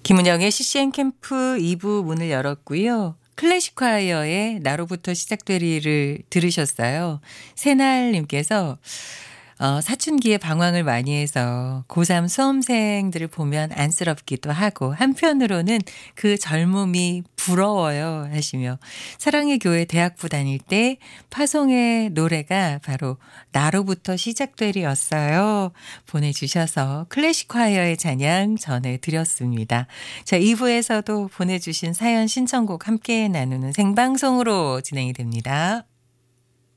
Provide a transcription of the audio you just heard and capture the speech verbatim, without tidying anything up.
김은영의 씨씨엔 캠프 이 부 문을 열었고요. 클래식 콰이어의 나로부터 시작되리를 들으셨어요. 새날님께서 어 사춘기에 방황을 많이 해서 고삼 수험생들을 보면 안쓰럽기도 하고 한편으로는 그 젊음이 부러워요 하시며 사랑의 교회 대학부 다닐 때 파송의 노래가 바로 나로부터 시작되리였어요. 보내주셔서 클래식 콰이어의 찬양 전해드렸습니다. 자, 이 부에서도 보내주신 사연 신청곡 함께 나누는 생방송으로 진행이 됩니다.